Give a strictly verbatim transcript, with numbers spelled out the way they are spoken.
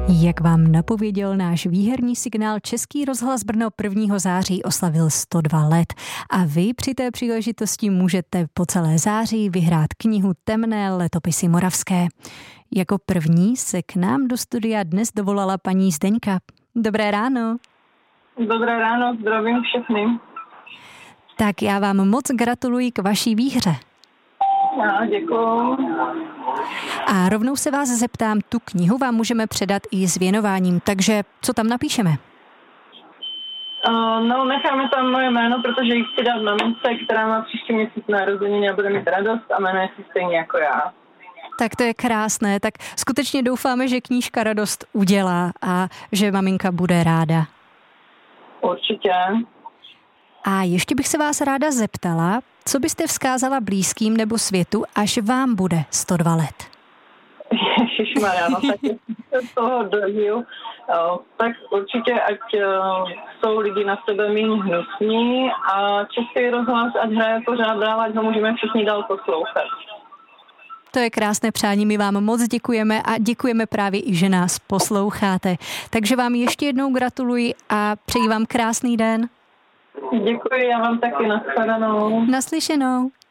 Jak vám napověděl náš výherní signál, Český rozhlas Brno prvního září oslavil sto dva let a vy při té příležitosti můžete po celé září vyhrát knihu Temné letopisy moravské. Jako první se k nám do studia dnes dovolala paní Zdeňka. Dobré ráno. Dobré ráno, zdravím všechny. Tak já vám moc gratuluji k vaší výhře. Já děkuju. A rovnou se vás zeptám, tu knihu vám můžeme předat i s věnováním, takže co tam napíšeme? Uh, no, necháme tam moje jméno, protože ji chci dát mamince, která má příští měsíc narozeniny a bude mít radost a jmenuje si stejně jako já. Tak to je krásné, tak skutečně doufáme, že knížka radost udělá a že maminka bude ráda. Určitě. A ještě bych se vás ráda zeptala, co byste vzkázala blízkým nebo světu, až vám bude sto dva let? Ježišmarja, no tak se z toho dojil. Tak určitě, ať jsou lidi na sebe méně hnusní a Český rozhlas, ať hraje pořád dál, ať ho můžeme všichni dál poslouchat. To je krásné přání, my vám moc děkujeme a děkujeme právě i, že nás posloucháte. Takže vám ještě jednou gratuluji a přeji vám krásný den. Děkuji, já vám taky, nashledanou. Naslyšenou.